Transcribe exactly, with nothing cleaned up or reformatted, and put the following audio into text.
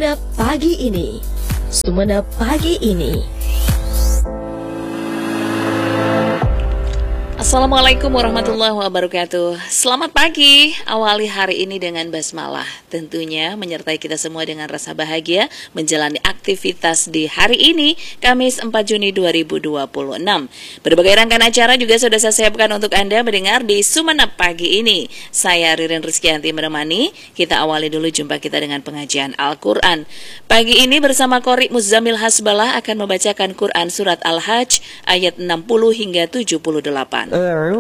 Sumenep pagi ini. Sumenep pagi ini. Assalamualaikum warahmatullahi wabarakatuh. Selamat pagi, awali hari ini dengan basmalah. Tentunya menyertai kita semua dengan rasa bahagia menjalani aktivitas di hari ini, Kamis empat Juni dua ribu dua puluh enam. Berbagai rangkaian acara juga sudah saya siapkan untuk Anda mendengar di Sumenep pagi ini. Saya Ririn Rizkyanti menemani. Kita awali dulu jumpa kita dengan pengajian Al-Quran. Pagi ini bersama Qori Muzammil Hasbalah akan membacakan Quran Surat Al-Hajj ayat enam puluh hingga tujuh puluh delapan.